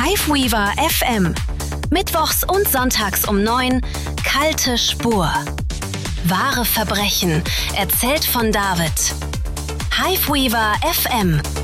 Hiveweaver FM. Mittwochs und sonntags um 9. Kalte Spur. Wahre Verbrechen. Erzählt von David. Hiveweaver FM.